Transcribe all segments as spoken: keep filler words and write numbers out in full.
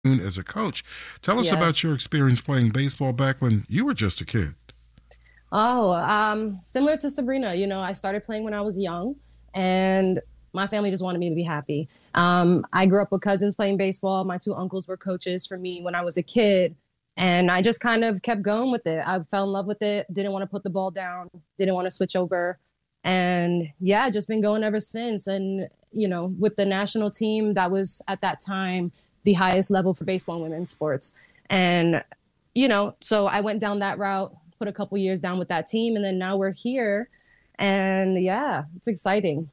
as a coach. Tell us about Yes. your experience playing baseball back when you were just a kid. Oh, um, similar to Sabrina, you know, I started playing when I was young, and my family just wanted me to be happy. Um, I grew up with cousins playing baseball. My two uncles were coaches for me when I was a kid, and I just kind of kept going with it. I fell in love with it, didn't want to put the ball down, didn't want to switch over. And yeah, just been going ever since. And, you know, with the national team, that was at that time the highest level for baseball and women's sports. And you know, so I went down that route, put a couple years down with that team, and then now we're here. And yeah, it's exciting.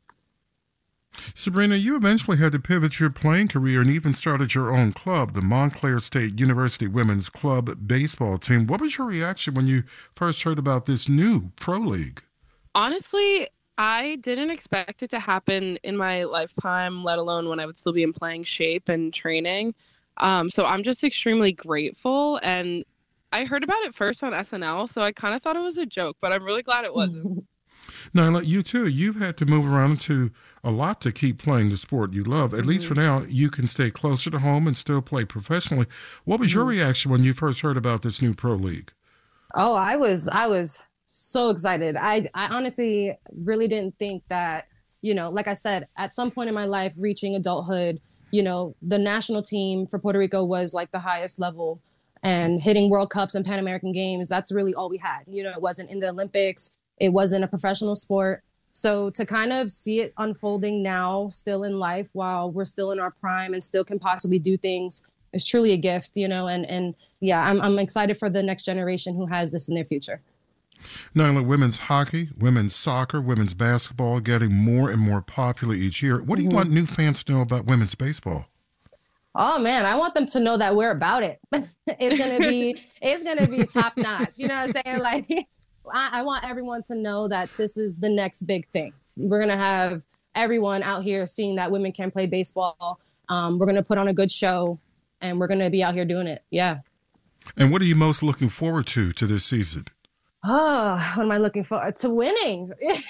Sabrina, you eventually had to pivot your playing career and even started your own club, the Montclair State University Women's Club baseball team. What was your reaction when you first heard about this new pro league? Honestly, I didn't expect it to happen in my lifetime, let alone when I would still be in playing shape and training. Um, so I'm just extremely grateful. And I heard about it first on S N L, so I kind of thought it was a joke, but I'm really glad it wasn't. Now, like you too, you've had to move around to a lot to keep playing the sport you love. At least for hmm now, you can stay closer to home and still play professionally. What was your hmm reaction when you first heard about this new pro league? Oh, I was I was so excited. I I honestly really didn't think that, you know, like I said, at some point in my life, reaching adulthood, you know, the national team for Puerto Rico was like the highest level, and hitting World Cups and Pan American Games, that's really all we had. You know, it wasn't in the Olympics, it wasn't a professional sport. So to kind of see it unfolding now, still in life, while we're still in our prime and still can possibly do things, is truly a gift, you know, and and yeah, I'm I'm excited for the next generation who has this in their future. Nyla, women's hockey, women's soccer, women's basketball getting more and more popular each year. What do you hmm want new fans to know about women's baseball? Oh man, I want them to know that we're about it. It's gonna be it's gonna be top notch. You know what I'm saying? Like I, I want everyone to know that this is the next big thing. We're gonna have everyone out here seeing that women can play baseball. Um, we're gonna put on a good show, and we're gonna be out here doing it. Yeah. And what are you most looking forward to to this season? Oh, what am I looking for? To winning.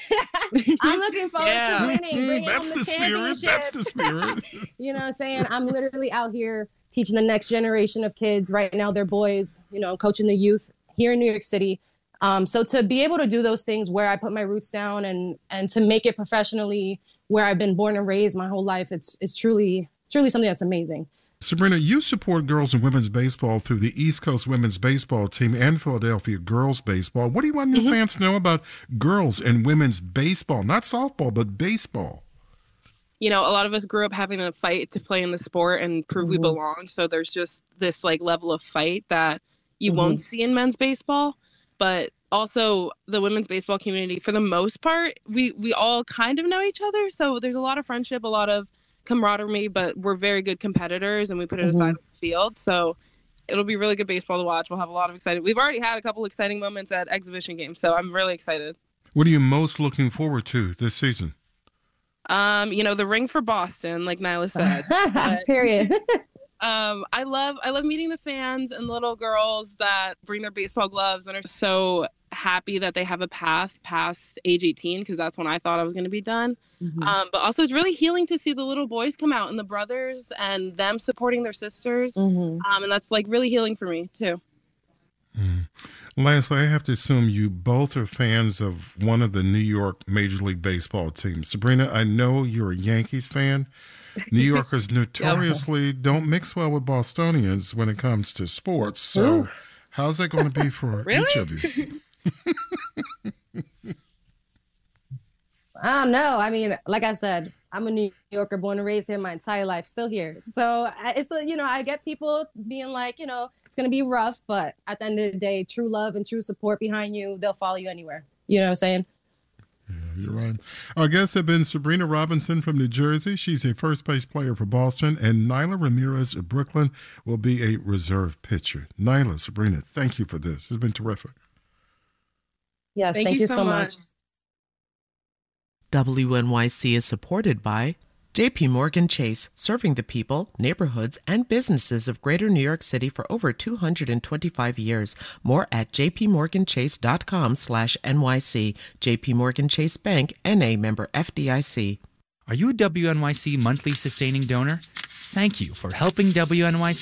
I'm looking forward to Yeah. winning, bringing home That's the the spirit. That's the championships. spirit. You know what I'm saying? I'm literally out here teaching the next generation of kids. Right now, they're boys, you know, coaching the youth here in New York City. Um, so to be able to do those things where I put my roots down and and to make it professionally where I've been born and raised my whole life, it's it's truly it's truly something that's amazing. Sabrina, you support girls and women's baseball through the East Coast women's baseball team and Philadelphia girls baseball. What do you want new hmm fans to know about girls and women's baseball? Not softball, but baseball. You know, a lot of us grew up having to fight to play in the sport and prove we hmm belong. So there's just this like level of fight that you won't hmm see in men's baseball. But also the women's baseball community, for the most part, we we all kind of know each other. So there's a lot of friendship, a lot of camaraderie, but we're very good competitors and we put it aside hmm on the field. So it'll be really good baseball to watch. We'll have a lot of exciting. We've already had a couple exciting moments at exhibition games, so I'm really excited. What are you most looking forward to this season? Um, you know, the ring for Boston, like Nyla said. But Period. um, I love I love meeting the fans and little girls that bring their baseball gloves and are so happy that they have a path past age eighteen because that's when I thought I was going to be done. hmm Um, but also, it's really healing to see the little boys come out and the brothers and them supporting their sisters. hmm Um, and that's like really healing for me too. Mm. Lastly, I have to assume you both are fans of one of the New York Major League Baseball teams. Sabrina, I know you're a Yankees fan. New Yorkers Yep. notoriously don't mix well with Bostonians when it comes to sports. So, Oof. how's that going to be for each of you? Really? I don't know. I mean, like I said, I'm a New Yorker, born and raised here my entire life, still here. So I- it's a, you know, I get people being like, you know, it's gonna be rough, but at the end of the day, true love and true support behind you, they'll follow you anywhere. You know what I'm saying? Yeah, you're right. Our guests have been Sabrina Robinson from New Jersey. She's a first base player for Boston, and Nyla Ramirez of Brooklyn will be a reserve pitcher. Nyla, Sabrina, thank you for this. It's been terrific. Yes, Thank thank you you so so much. much. W N Y C is supported by J P Morgan Chase, serving the people, neighborhoods, and businesses of Greater New York City for over two hundred twenty-five years. More at jpmorganchase.com slash NYC. J P Morgan Chase Bank, N A member F D I C. Are you a W N Y C monthly sustaining donor? thank you for helping W N Y C